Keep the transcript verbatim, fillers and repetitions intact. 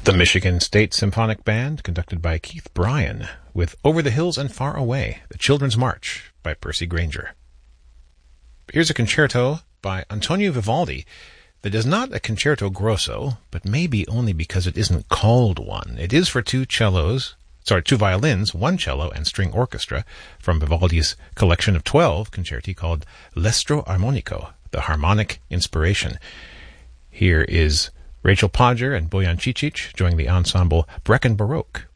The Michigan State Symphonic Band, conducted by Keith Bryan, with Over the Hills and Far Away, The Children's March by Percy Grainger. Here's a concerto by Antonio Vivaldi that is not a concerto grosso, but maybe only because it isn't called one. It is for two cellos, sorry, two violins, one cello, and string orchestra from Vivaldi's collection of twelve concerti called L'Estro Armonico, the Harmonic Inspiration. Here is Rachel Podger and Bojan Cicic joining the ensemble Brecken Baroque